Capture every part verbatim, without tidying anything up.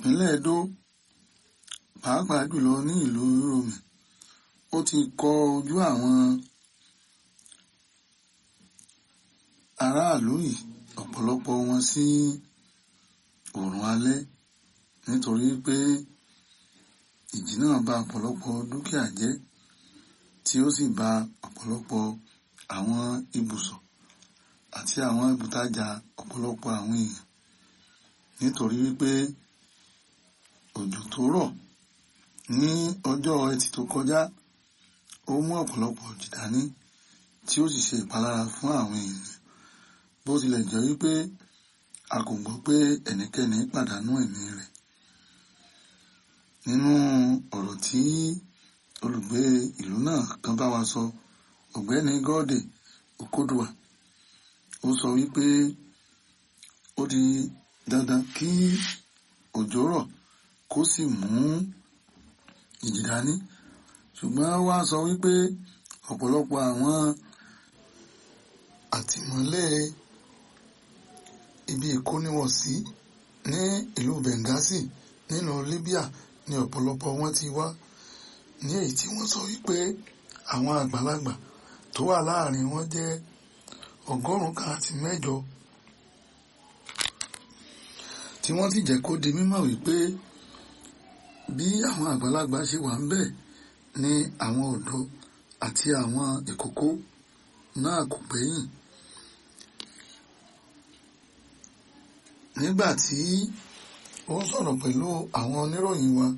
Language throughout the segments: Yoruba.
ìpínlẹ̀ Edo pàápàá jùlọ ní ìlú Uromi ó ti kọ ojú àwọn aráàlú yìí ọ̀pọ̀lọpọ̀ wọn sí oòrùn alẹ́ nítorí pé ìjì náà bà ọ̀pọ̀lọpọ̀ dúkìá jẹ́ tí ó sì bà ọ̀pọ̀lọpọ̀ àwọn ibùsọ̀ àti àwọn ibùtajà ọ̀pọ̀lọpọ̀ àwọn èèyàn nítorí wípé òjò tó rọ̀ ní ọjọ́ Ẹtì tó kọjá ó mú ọ̀pọ̀lọpọ̀ òjì dání tí ó sì ṣe ìpalára fún àwọn èèyàn bó tilẹ̀ jẹ́ wípé a kò gbọ́ pé ẹnikẹ́ni pàdánù ẹ̀mí rẹ̀. Nínú ọ̀rọ̀ tí olùgbé ìlú náà kan bá wa sọ, ọ̀gbẹ́ni Gọ́ọ̀dè Okodua ó sọ wípé ó di dandan kí òjò rọ̀ kó sì mú ìjì dání, ṣùgbọ́n wá sọ wípé ọ̀pọ̀lọpọ̀ àwọn àtìmọ́lé ibi ìkóniwọ̀sí ní ìlú Benghazi nínú Libya ní ọ̀pọ̀lọpọ̀ wọn ti wá, ní èyí tí wọ́n sọ wípé àwọn àgbàlagbà tó wà láàrin wọn jẹ́ ọgọ́rùn-ún kan àti mẹ́jọ, tí wọ́n sì jẹ́ kó di mímọ̀ wípé bí àwọn àgbàlagbà ṣe wà ń bẹ̀ ni àwọn ọ̀dọ́ àti àwọn ìkókó náà kò gbẹ́yìn. Nígbà tí ó ń sọ̀rọ̀ pẹ̀lú àwọn oníròyìn wa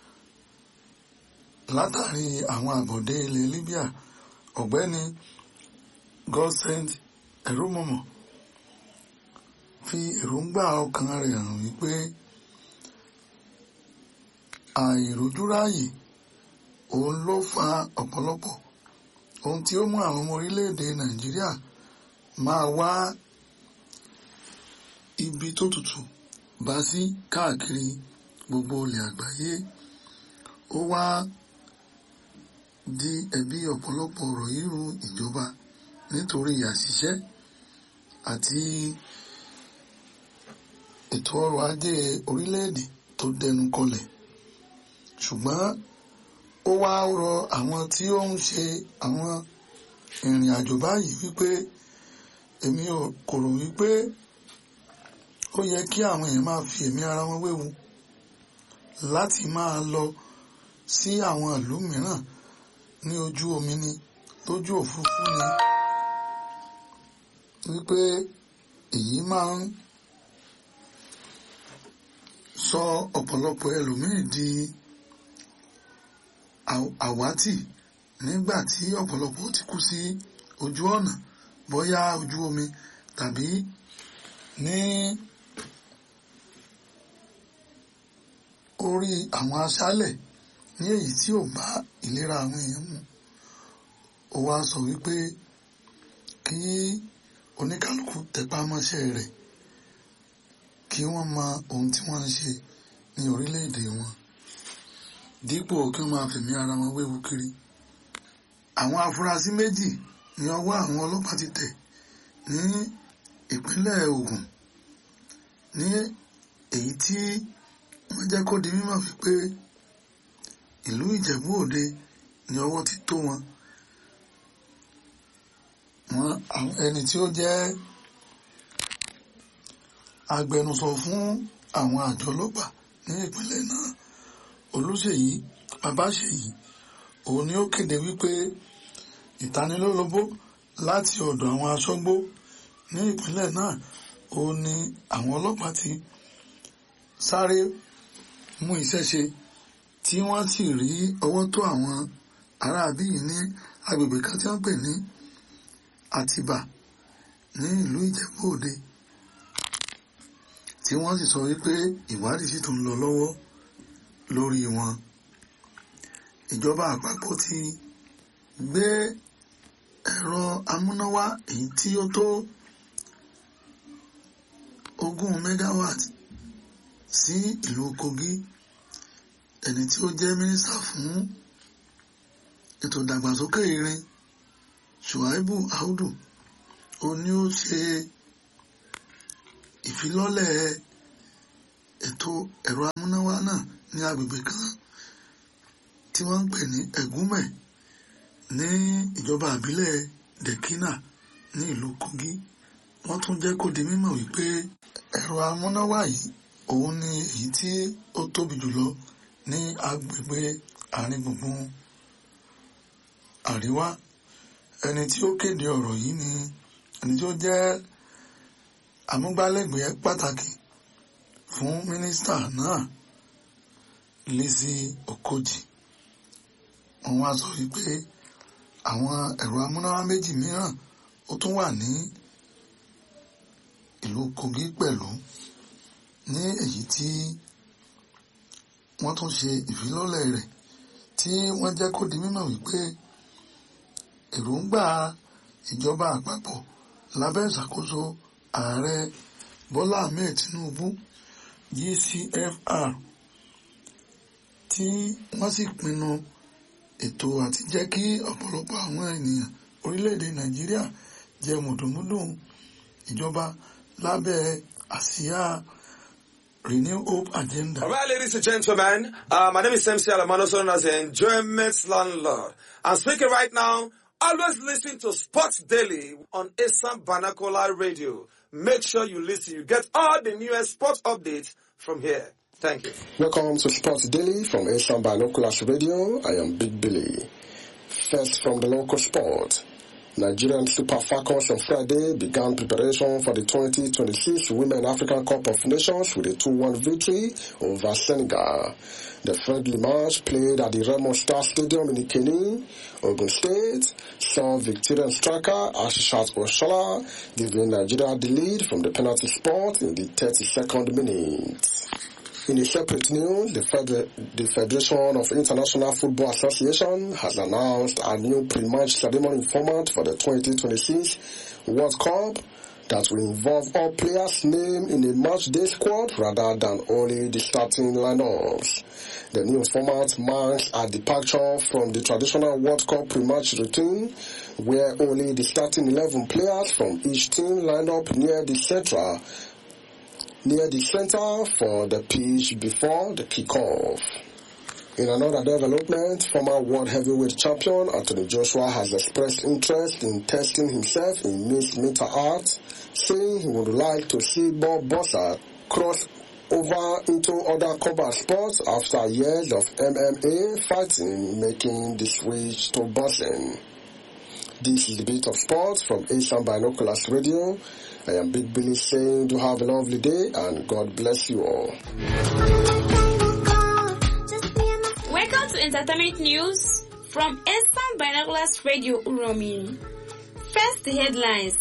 látàrí àwọn àbọ̀dé ilẹ̀ Libya, ọ̀gbẹ́ni Godsend Eromomo fi èròǹgbà ọkàn rẹ̀ hàn wípé àìrójúráyè òun ló fa ọ̀pọ̀lọpọ̀ ohun tí ó mú àwọn ọmọ orílẹ̀-èdè Nàìjíríà máa wá ibi tó tutù bá sí káàkiri gbogbo ilẹ̀ àgbáyé. Ó wá di ẹ̀bi ọ̀pọ̀lọpọ̀ ọ̀rọ̀ irú ìjọba nítorí àṣìṣe àti ètò ọrọ̀ ajé orílẹ̀-èdè tó dẹnu kọlẹ̀, ṣùgbọ́n ó wá rọ àwọn tí ó ń ṣe àwọn ìrìn àjò báyìí wípé èmi kò rò wípé ó yẹ kí àwọn èèyàn máa fi ẹ̀mí ara wọn wéwu láti máa lọ sí àwọn ìlú mìíràn ní ojú omi ni lójú òfurufú ni, wípé èyí máa ń sọ ọ̀pọ̀lọpọ̀ ẹlòmíì di àwátì nígbà tí ọ̀pọ̀lọpọ̀ ti kú sí ojú ọ̀nà bóyá ojú omi tàbí ní orí àwọn aṣálẹ̀ ní èyí tí ò bá ìlera àwọn èèyàn mu. Ó wá sọ wípé kí oníkálukú tẹpá mọ́ṣẹ́ rẹ̀ kí wọ́n mọ ohun tí wọ́n ń ṣe ní orílẹ̀-èdè wọn dípò kí wọ́n máa fẹ̀mí ara wọn wéwu kiri. Àwọn afurasí méjì ní ọwọ́ àwọn ọlọ́pàá ti tẹ̀ ní ìpínlẹ̀ Ògùn, ní èyí tí wọ́n jẹ́ kó di mímọ̀ wípé ìlú Ìjẹ̀bú Òde ní ọwọ́ ti tó wọn. Wọn ẹni tí ó jẹ́ agbẹnusọ fún àwọn àjọ ọlọ́pàá ní ìpínlẹ̀ náà, Olúṣèyí Babáṣèyí, òun ni ó kéde wípé ìtanilólobó láti ọ̀dọ̀ àwọn aṣọ́gbó ní ìpínlẹ̀ náà òun ni àwọn ọlọ́pàá ti sáré mú iṣẹ́ ṣe tí wọ́n sì rí ọwọ́ tó àwọn aráabí yìí ní agbègbè kan tí wọ́n pè ní Àtìbà ní ìlú Ìjẹ̀bú Òde, tí wọ́n sì sọ wípé ìwádìí sì tún lọ lọ́wọ́ lórí wọn. Ìjọba àpapọ̀ ti gbé ẹ̀rọ amúnáwá èyí tí ó tó ogún megawatt sí ìlú Kogi. Ẹni tí ó jẹ́ mínísítà fún ètò ìdàgbàsókè irin, Shuaibu Audu, ó ní ó ṣe ìfilọ́lẹ̀ ètò ẹ̀rọ amúnáwá náà ní agbègbè kan tí wọ́n ń pè ní Ẹ̀gúnmẹ̀ ní ìjọba ìbílẹ̀ Dẹ̀kínà ní ìlú Kogi. Wọ́n tún jẹ́ kó di mímọ̀ wípé ẹ̀rọ amúnáwá yìí òun ni èyí tí ó tóbi jùlọ ní agbègbè àárín gbùngbùn àríwá. Ẹni tí ó kéde ọ̀rọ̀ yìí ni ẹni tí ó jẹ́ amúgbálẹ́gbẹ̀ẹ́ pàtàkì fún mínísítà náà, Lizzy Okoji. Wọ́n wá sọ wípé àwọn ẹ̀rọ amúnáwá méjì mìíràn ó tún wà ní ìlú Kogi pẹ̀lú, ní èyí tí wọ́n tún ṣe ìfilọ́lẹ̀ rẹ̀ tí wọ́n jẹ́ kó di mímọ̀ wípé èròǹgbà ìjọba àpapọ̀ lábẹ́ ìṣàkóso ààrẹ Bọ́lá Ahmed Tinubu G C F R tí wọ́n sì pinnu ètò àti jẹ́ kí ọ̀pọ̀lọpọ̀ àwọn ènìyàn orílẹ̀-èdè Nàìjíríà jẹ mùdùnmúdùn ìjọba lábẹ́ àsíá Renew Hope Agenda. All right, ladies and gentlemen, uh, my name is M C Alamano, known as the Enjoyment Landlord. I'm speaking right now. Always listen to Sports Daily on Asam Banakola Radio. Make sure you listen. You get all the newest sports updates from here. Thank you. Welcome to Sports Daily from Asam Banakola Radio. I am Big Billy. First from the local sport. Nigerian Super Falcons on Friday began preparation for the twenty twenty-six Women African Cup of Nations with a two one victory over Senegal. The friendly match, played at the Remo Star Stadium in Ikeni, Ogun State, saw Victorian striker Ashishat Oshola giving Nigeria the lead from the penalty spot in the thirty-second minute. In a separate news, the, Feder- the Federation of International Football Association has announced a new pre-match ceremony format for the twenty twenty-six World Cup that will involve all players named in a match day squad rather than only the starting lineups. The new format marks a departure from the traditional World Cup pre-match routine, where only the starting eleven players from each team line up near the central near the center for the pitch before the kickoff. In another development, former world heavyweight champion Anthony Joshua has expressed interest in testing himself in mixed martial arts, saying he would like to see Bob Bossa cross over into other combat sports after years of M M A fighting, making the switch to boxing. This is the Bit of Sports from Asian Binoculars Radio. I am Big Billy saying do have a lovely day and God bless you all. Welcome to Entertainment News from Asian Binoculars Radio Uromi. First, the headlines.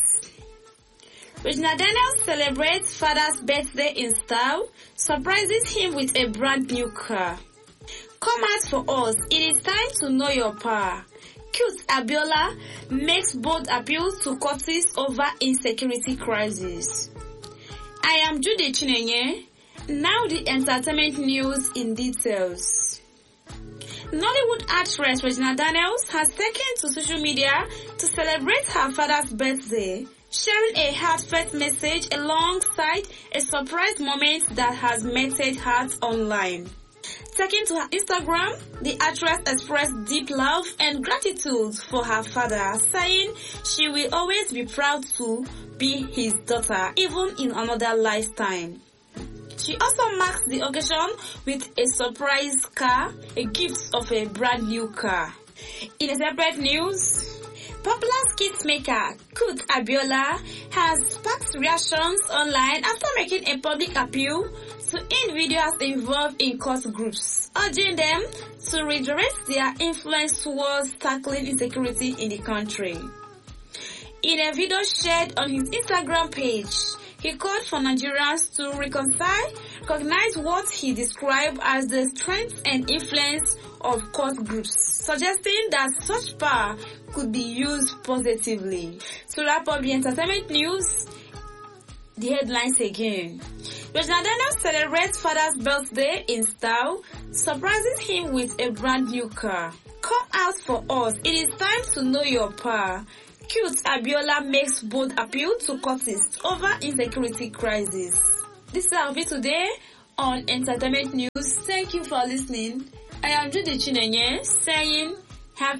Regina Daniels celebrates father's birthday in style, surprises him with a brand new car. Come out for us, it is time to know your power. Cute Abiola makes bold appeals to courts over insecurity crisis. I am Judy Chinenye. Now the entertainment news in details. Nollywood actress Regina Daniels has taken to social media to celebrate her father's birthday, sharing a heartfelt message alongside a surprise moment that has melted hearts online. Taking to her Instagram, the actress expressed deep love and gratitude for her father, saying she will always be proud to be his daughter, even in another lifetime. She also marks the occasion with a surprise car, a gift of a brand new car. In a separate news, popular skit maker Kut Abiola has sparked reactions online after making a public appeal to individuals involved in cult groups, urging them to redirect their influence towards tackling insecurity in the country. In a video shared on his Instagram page, he called for Nigerians to reconcile, recognize what he described as the strength and influence of cult groups, suggesting that such power could be used positively. To wrap up the entertainment news, the headlines again. Regina Daniels celebrates father's birthday in style, surprising him with a brand new car. Come out for us, it is time to know your power. Cute Abiola makes bold appeal to courts over insecurity crisis. This is our video today on Entertainment News. Thank you for listening. I am Judy Chinenye saying